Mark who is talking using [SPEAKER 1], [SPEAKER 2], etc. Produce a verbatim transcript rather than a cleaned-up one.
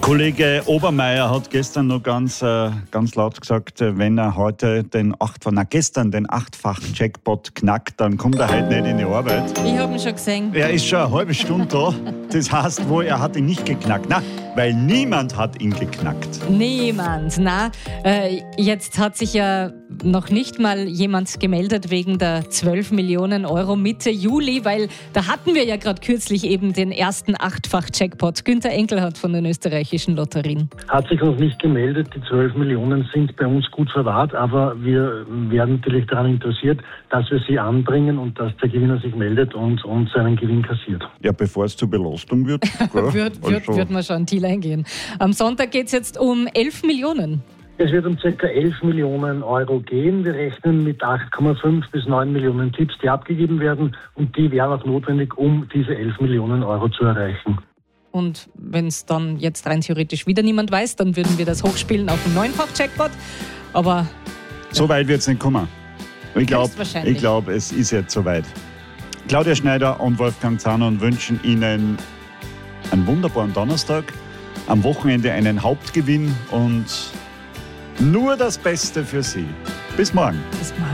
[SPEAKER 1] Kollege Obermeier hat gestern noch ganz, äh, ganz laut gesagt, wenn er heute den achtfach, na gestern den achtfachen Jackpot knackt, dann kommt er heute nicht in die Arbeit.
[SPEAKER 2] Ich habe ihn schon gesehen.
[SPEAKER 1] Er ist schon eine halbe Stunde da. Das heißt wohl, er hat ihn nicht geknackt. Nein, weil niemand hat ihn geknackt.
[SPEAKER 2] Niemand, na. Äh, jetzt hat sich ja noch nicht mal jemand gemeldet wegen der zwölf Millionen Euro Mitte Juli, weil da hatten wir ja gerade kürzlich eben den ersten achtfach Jackpot. Günther Engelhardt von den österreichischen Lotterien.
[SPEAKER 3] Hat sich noch nicht gemeldet. Die zwölf Millionen sind bei uns gut verwahrt, aber wir werden natürlich daran interessiert, dass wir sie anbringen und dass der Gewinner sich meldet und, und seinen Gewinn kassiert.
[SPEAKER 1] Ja, bevor es zur Belastung wird.
[SPEAKER 2] wird wird,
[SPEAKER 1] also.
[SPEAKER 2] wird man schon einen Deal eingehen. Am Sonntag geht es jetzt um elf Millionen.
[SPEAKER 3] Es wird um ca. elf Millionen Euro gehen. Wir rechnen mit acht Komma fünf bis neun Millionen Tipps, die abgegeben werden. Und die wären auch notwendig, um diese elf Millionen Euro zu erreichen.
[SPEAKER 2] Und wenn es dann jetzt rein theoretisch wieder niemand weiß, dann würden wir das hochspielen auf den neunfach Jackpot. Aber
[SPEAKER 1] so weit wird es nicht kommen. Ich glaube,
[SPEAKER 2] Höchstwahrscheinlich.
[SPEAKER 1] ich glaub, es ist jetzt soweit. Claudia Schneider und Wolfgang Zahner wünschen Ihnen einen wunderbaren Donnerstag, am Wochenende einen Hauptgewinn und nur das Beste für Sie. Bis morgen.
[SPEAKER 2] bis morgen.